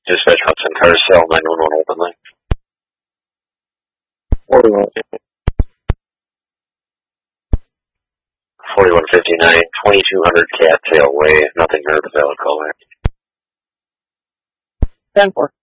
Dispatch Hudson Car Cell 911 open line. 4159, 2200 Cattail Way. Nothing heard, valid call back. 10-4.